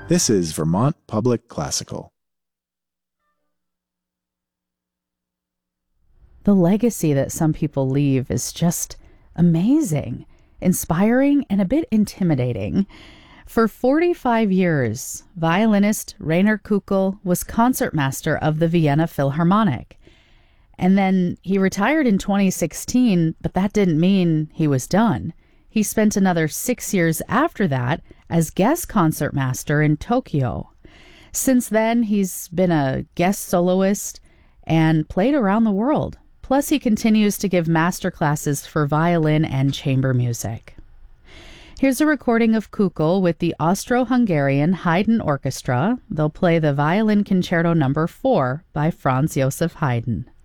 This is Vermont Public Classical. The legacy that some people leave is just amazing, inspiring, and a bit intimidating. For 45 years, violinist Rainer Kukl was concertmaster of the Vienna Philharmonic. And then he retired in 2016, but that didn't mean he was done. He spent another 6 years after that as guest concertmaster in Tokyo. Since then, he's been a guest soloist and played around the world. Plus, he continues to give master classes for violin and chamber music. Here's a recording of Kukl with the Austro-Hungarian Haydn Orchestra. They'll play the Violin Concerto No. 4 by Franz Joseph Haydn.